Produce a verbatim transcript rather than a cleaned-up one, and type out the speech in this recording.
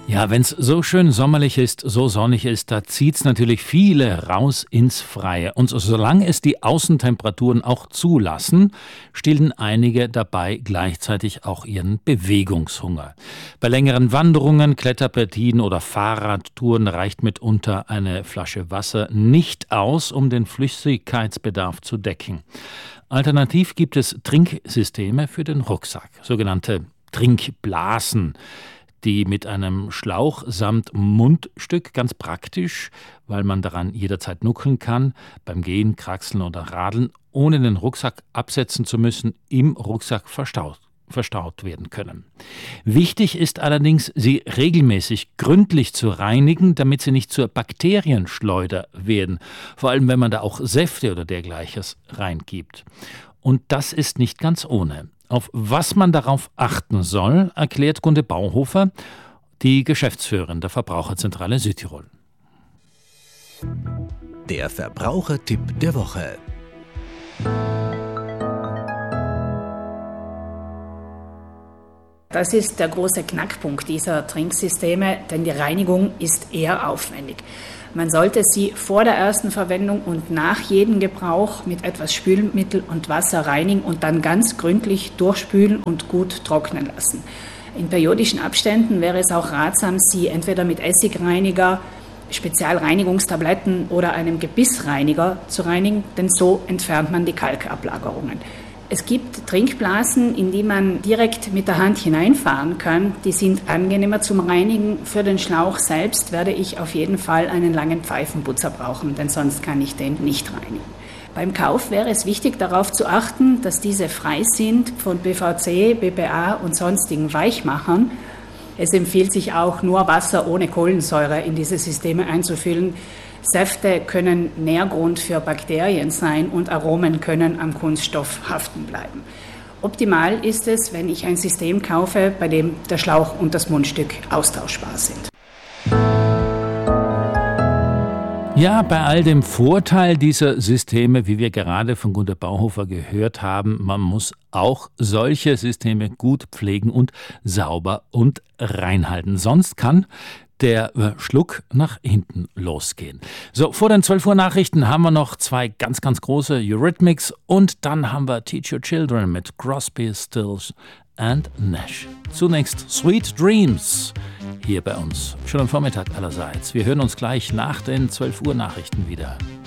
Ja, wenn es so schön sommerlich ist, so sonnig ist, da zieht's natürlich viele raus ins Freie. Und solange es die Außentemperaturen auch zulassen, stillen einige dabei gleichzeitig auch ihren Bewegungshunger. Bei längeren Wanderungen, Kletterpartien oder Fahrradtouren reicht mitunter eine Flasche Wasser nicht aus, um den Flüssigkeitsbedarf zu decken. Alternativ gibt es Trinksysteme für den Rucksack, sogenannte Trinkblasen, die mit einem Schlauch samt Mundstück, ganz praktisch, weil man daran jederzeit nuckeln kann, beim Gehen, Kraxeln oder Radeln, ohne den Rucksack absetzen zu müssen, im Rucksack verstaut, verstaut werden können. Wichtig ist allerdings, sie regelmäßig gründlich zu reinigen, damit sie nicht zur Bakterienschleuder werden, vor allem wenn man da auch Säfte oder dergleiches reingibt. Und das ist nicht ganz ohne. Auf was man darauf achten soll, erklärt Gunde Bauhofer, die Geschäftsführerin der Verbraucherzentrale Südtirol. Der Verbrauchertipp der Woche. Das ist der große Knackpunkt dieser Trinksysteme, denn die Reinigung ist eher aufwendig. Man sollte sie vor der ersten Verwendung und nach jedem Gebrauch mit etwas Spülmittel und Wasser reinigen und dann ganz gründlich durchspülen und gut trocknen lassen. In periodischen Abständen wäre es auch ratsam, sie entweder mit Essigreiniger, Spezialreinigungstabletten oder einem Gebissreiniger zu reinigen, denn so entfernt man die Kalkablagerungen. Es gibt Trinkblasen, in die man direkt mit der Hand hineinfahren kann. Die sind angenehmer zum Reinigen. Für den Schlauch selbst werde ich auf jeden Fall einen langen Pfeifenputzer brauchen, denn sonst kann ich den nicht reinigen. Beim Kauf wäre es wichtig, darauf zu achten, dass diese frei sind von B V C, B P A und sonstigen Weichmachern. Es empfiehlt sich auch, nur Wasser ohne Kohlensäure in diese Systeme einzufüllen. Säfte können Nährgrund für Bakterien sein und Aromen können am Kunststoff haften bleiben. Optimal ist es, wenn ich ein System kaufe, bei dem der Schlauch und das Mundstück austauschbar sind. Ja, bei all dem Vorteil dieser Systeme, wie wir gerade von Gunde Bauhofer gehört haben, man muss auch solche Systeme gut pflegen und sauber und reinhalten. Sonst kann der Schluck nach hinten losgehen. So, vor den zwölf Uhr Nachrichten haben wir noch zwei ganz, ganz große Eurythmics und dann haben wir Teach Your Children mit Crosby, Stills and Nash. Zunächst Sweet Dreams hier bei uns. Schönen Vormittag allerseits. Wir hören uns gleich nach den zwölf Uhr Nachrichten wieder.